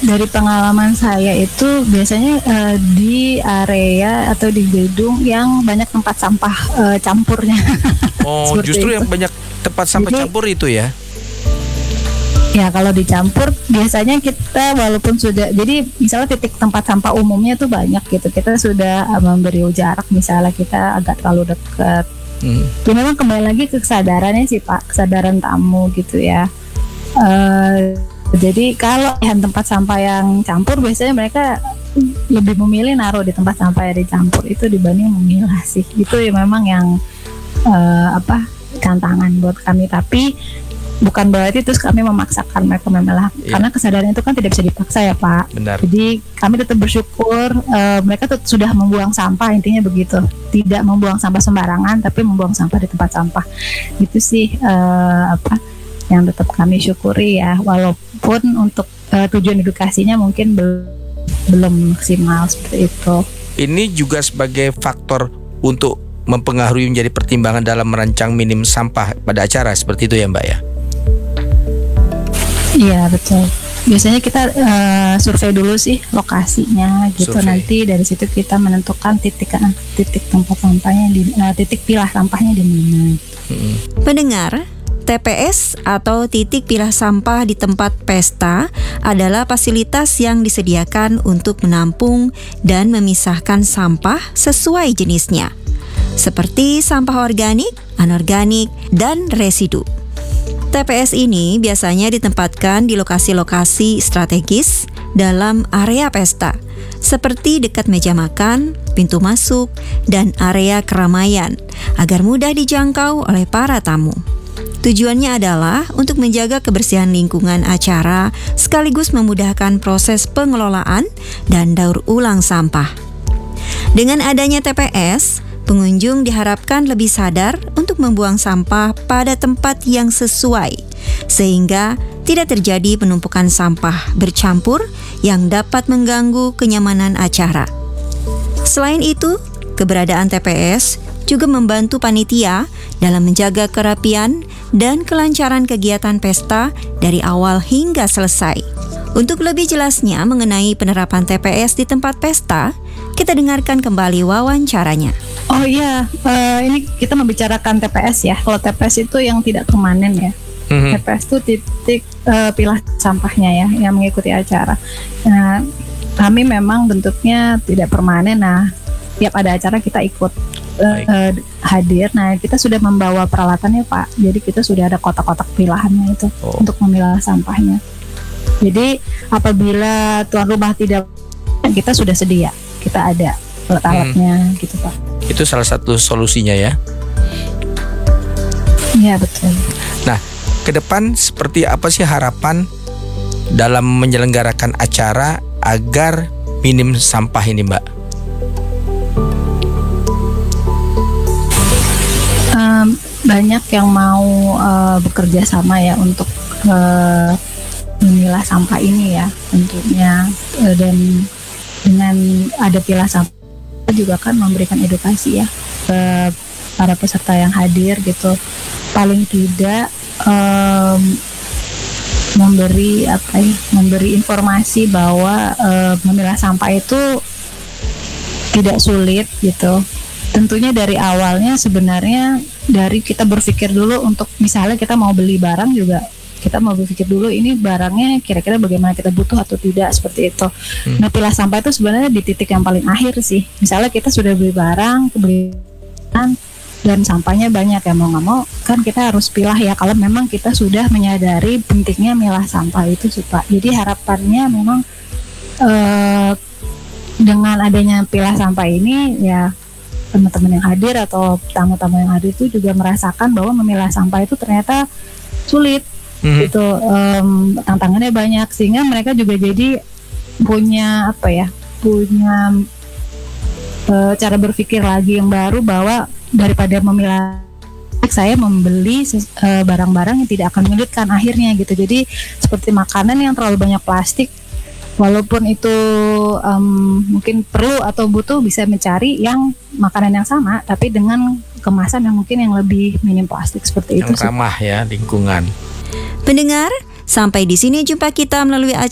dari pengalaman saya itu biasanya di area atau di gedung yang banyak tempat sampah campurnya. Oh, Seperti justru itu. yang banyak tempat sampah Jadi, campur itu ya? ya kalau dicampur biasanya kita walaupun sudah, jadi misalnya titik tempat sampah umumnya tuh banyak gitu, kita sudah memberi jarak, misalnya kita agak terlalu dekat. Ya memang kembali lagi ke kesadarannya sih Pak, kesadaran tamu gitu ya. Jadi kalau tempat sampah yang campur, biasanya mereka lebih memilih naruh di tempat sampah yang dicampur itu dibanding memilah sih. Itu ya memang yang tantangan buat kami. Tapi bukan berarti terus kami memaksakan mereka memilah, karena kesadaran itu kan tidak bisa dipaksa ya Pak. Benar. Jadi kami tetap bersyukur mereka sudah membuang sampah, intinya begitu, tidak membuang sampah sembarangan, tapi membuang sampah di tempat sampah. Itu sih yang tetap kami syukuri ya, walaupun untuk tujuan edukasinya mungkin belum maksimal seperti itu. Ini juga sebagai faktor untuk mempengaruhi menjadi pertimbangan dalam merancang minim sampah pada acara seperti itu ya Mbak ya? Iya betul. Biasanya kita survei dulu sih lokasinya gitu. Survei. Nanti dari situ kita menentukan titik tempat sampahnya titik pilah sampahnya di mana. Pendengar, TPS atau titik pilah sampah di tempat pesta adalah fasilitas yang disediakan untuk menampung dan memisahkan sampah sesuai jenisnya, seperti sampah organik, anorganik, dan residu. TPS ini biasanya ditempatkan di lokasi-lokasi strategis dalam area pesta, seperti dekat meja makan, pintu masuk, dan area keramaian, agar mudah dijangkau oleh para tamu. Tujuannya adalah untuk menjaga kebersihan lingkungan acara, sekaligus memudahkan proses pengelolaan dan daur ulang sampah. Dengan adanya TPS, pengunjung diharapkan lebih sadar untuk membuang sampah pada tempat yang sesuai, sehingga tidak terjadi penumpukan sampah bercampur yang dapat mengganggu kenyamanan acara. Selain itu, keberadaan TPS juga membantu panitia dalam menjaga kerapian dan kelancaran kegiatan pesta dari awal hingga selesai. Untuk lebih jelasnya mengenai penerapan TPS di tempat pesta, kita dengarkan kembali wawancaranya. Oh iya, ini kita membicarakan TPS ya. Kalau TPS itu yang tidak permanen ya. TPS itu titik pilah sampahnya ya, yang mengikuti acara. Nah, kami memang bentuknya tidak permanen. Nah, tiap ada acara kita ikut hadir. Nah, kita sudah membawa peralatannya Pak. Jadi kita sudah ada kotak-kotak pilahannya itu untuk memilah sampahnya. Jadi apabila tuan rumah tidak, kita sudah sedia, kita ada alat-alatnya gitu Pak. Itu salah satu solusinya ya. Iya betul. Nah, ke depan seperti apa sih harapan dalam menyelenggarakan acara agar minim sampah ini Mbak? Banyak yang mau bekerja sama ya untuk memilah sampah ini ya tentunya, dan dengan ada pilah sampah juga kan memberikan edukasi ya ke para peserta yang hadir gitu, paling tidak memberi informasi bahwa memilah sampah itu tidak sulit gitu. Tentunya dari awalnya sebenarnya dari kita berpikir dulu untuk misalnya kita mau beli barang juga, kita mau berpikir dulu ini barangnya kira-kira bagaimana, kita butuh atau tidak, seperti itu. Nah, pilah sampah itu sebenarnya di titik yang paling akhir sih. Misalnya kita sudah beli barang, dan sampahnya banyak ya, mau nggak mau kan kita harus pilah ya, kalau memang kita sudah menyadari pentingnya milah sampah itu sih Pak. Jadi harapannya memang dengan adanya pilah sampah ini ya, teman-teman yang hadir atau tamu-tamu yang hadir itu juga merasakan bahwa memilah sampah itu ternyata sulit. Itu tantangannya banyak, sehingga mereka juga jadi punya cara berpikir lagi yang baru, bahwa daripada memilah, saya membeli barang-barang yang tidak akan menyulitkan akhirnya gitu. Jadi seperti makanan yang terlalu banyak plastik, walaupun itu mungkin perlu atau butuh, bisa mencari yang makanan yang sama tapi dengan kemasan yang mungkin yang lebih minim plastik, seperti Yang itu ramah ya lingkungan. Pendengar, sampai di sini jumpa kita melalui